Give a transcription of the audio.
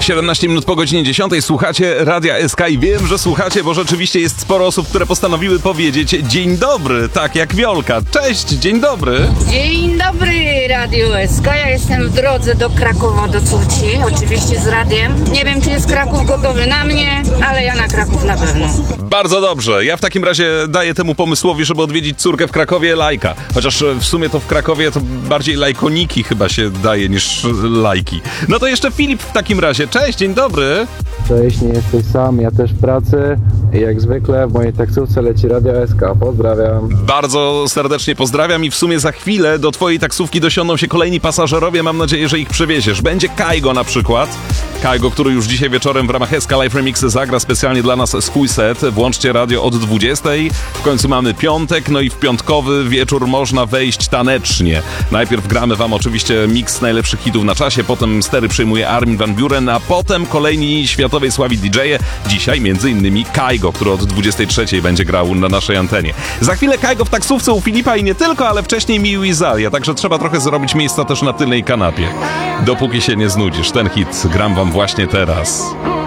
17 minut po godzinie 10 słuchacie Radia SK i wiem, że słuchacie, bo rzeczywiście jest sporo osób, które postanowiły powiedzieć dzień dobry, tak jak Wiolka. Cześć, dzień dobry. Dzień dobry, Radio SK. Ja jestem w drodze do Krakowa, do córci, oczywiście z radiem. Nie wiem, czy jest Kraków gotowy na mnie, ale ja na Kraków na pewno. Bardzo dobrze. Ja w takim razie daję temu pomysłowi, żeby odwiedzić córkę w Krakowie, lajka. Chociaż w sumie to w Krakowie to bardziej lajkoniki chyba się daje niż lajki. No to jeszcze Filip w takim razie. Cześć, dzień dobry. Cześć, nie jesteś sam, ja też w pracy i jak zwykle w mojej taksówce leci Radio SK. Pozdrawiam. Bardzo serdecznie pozdrawiam i w sumie za chwilę do twojej taksówki dosiądą się kolejni pasażerowie. Mam nadzieję, że ich przewieziesz. Będzie Kaigo na przykład. Kaigo, który już dzisiaj wieczorem w ramach SK Live Remixy zagra specjalnie dla nas swój set. Włączcie radio od 20. W końcu mamy piątek, no i w piątkowy wieczór można wejść tanecznie. Najpierw gramy wam oczywiście miks najlepszych hitów na czasie, potem stery przejmuje Armin van Buuren, a potem kolejni światowej sławi DJ-e. Dzisiaj m.in. Kaigo, który od 23 będzie grał na naszej antenie. Za chwilę Kaigo w taksówce u Filipa i nie tylko, ale wcześniej Miu i Zalia, także trzeba trochę zrobić miejsca też na tylnej kanapie. Dopóki się nie znudzisz, ten hit gram wam właśnie teraz.